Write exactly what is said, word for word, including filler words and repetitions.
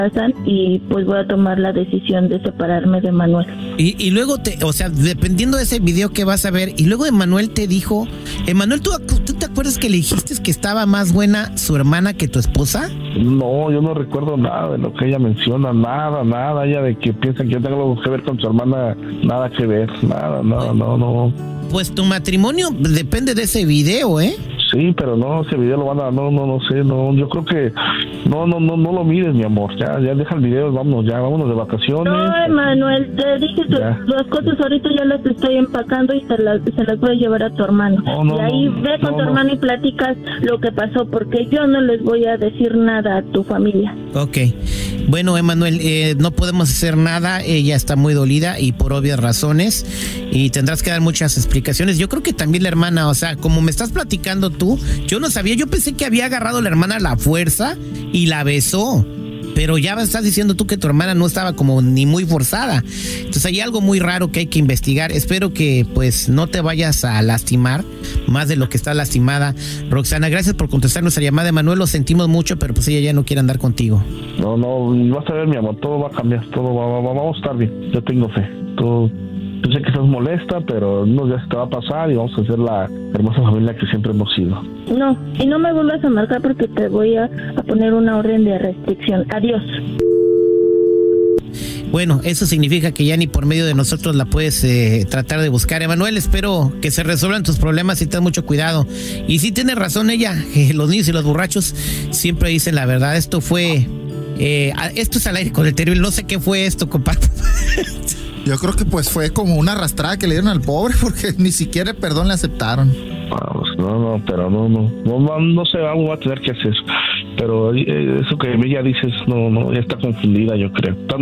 pasan y pues voy a tomar la decisión de separarme de Manuel. Y, y luego, te, o sea, dependiendo de ese video que vas a ver, y luego Emanuel te dijo, Emanuel, ¿tú, ¿tú te acuerdas que le dijiste que estaba más buena su hermana que tu esposa? No, yo no recuerdo nada de lo que ella menciona, nada, nada, ella de que piensa que yo tengo algo que ver con su hermana, nada que ver, nada, nada, no, no. Pues tu matrimonio depende de ese video, ¿eh? Sí, pero no, ese video lo van a, no, no, no sé, no, yo creo que, no, no, no, no lo mires, mi amor, ya, ya deja el video, vámonos, ya, vámonos de vacaciones. No, Emanuel, te dije que ya. Las cosas ahorita ya las estoy empacando y se las, se las voy a llevar a tu hermano. No, no, y ahí no, ve con no, tu hermano no. y platicas lo que pasó, porque yo no les voy a decir nada a tu familia. Ok. Bueno, Emanuel, eh, no podemos hacer nada, ella está muy dolida y por obvias razones, y tendrás que dar muchas explicaciones. Yo creo que también la hermana, o sea, como me estás platicando tú, yo no sabía, yo pensé que había agarrado a la hermana a la fuerza y la besó, pero ya estás diciendo tú que tu hermana no estaba como ni muy forzada. Entonces hay algo muy raro que hay que investigar. Espero que pues no te vayas a lastimar más de lo que está lastimada. Roxana, gracias por contestar nuestra llamada. Emanuel, lo sentimos mucho, pero pues ella ya no quiere andar contigo. No, no, vas a ver, mi amor, todo va a cambiar, todo va, va, vamos a estar bien, yo tengo fe, todo. Yo sé que estás molesta, pero unos días te va a pasar y vamos a ser la hermosa familia que siempre hemos sido. No, y no me vuelvas a marcar porque te voy a, a poner una orden de restricción. Adiós. Bueno, eso significa que ya ni por medio de nosotros la puedes eh, tratar de buscar. Emanuel, espero que se resuelvan tus problemas y ten mucho cuidado. Y sí tiene razón ella, eh, los niños y los borrachos siempre dicen la verdad. Esto fue, eh, esto es al aire con el terrible, no sé qué fue esto, compadre. Yo creo que pues fue como una arrastrada que le dieron al pobre porque ni siquiera el perdón le aceptaron. Vamos, no, no, pero no, no, no, no sé, algo va a tener que hacer. Pero eh, eso que ella dices, no, no, ya está confundida, yo creo.